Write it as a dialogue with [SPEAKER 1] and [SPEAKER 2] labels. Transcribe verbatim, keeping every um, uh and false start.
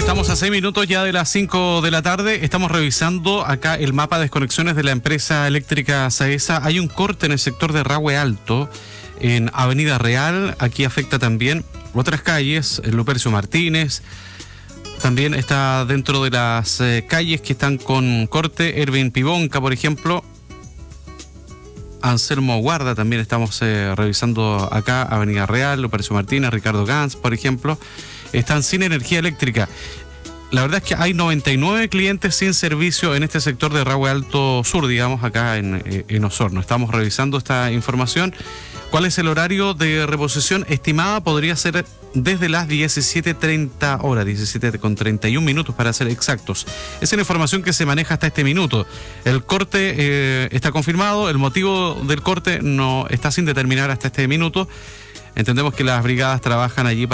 [SPEAKER 1] Estamos a seis minutos ya de las cinco de la tarde. Estamos revisando acá el mapa de desconexiones de la empresa eléctrica Saesa. Hay un corte en el sector de Rahue Alto, en Avenida Real. Aquí afecta también otras calles, el Lupercio Martínez. También está dentro de las eh, calles que están con corte, Erwin Pibonca, por ejemplo. Anselmo Guarda también estamos eh, revisando acá, Avenida Real, Lupercio Martínez, Ricardo Gans, por ejemplo. Están sin energía eléctrica. La verdad es que hay noventa y nueve clientes sin servicio en este sector de Rahue Alto Sur, digamos, acá en, en Osorno. Estamos revisando esta información. ¿Cuál es el horario de reposición estimada? Podría ser desde las diecisiete treinta horas, diecisiete con treinta y un minutos para ser exactos. Esa es la información que se maneja hasta este minuto. El corte eh, está confirmado, el motivo del corte no está sin determinar hasta este minuto. Entendemos que las brigadas trabajan allí para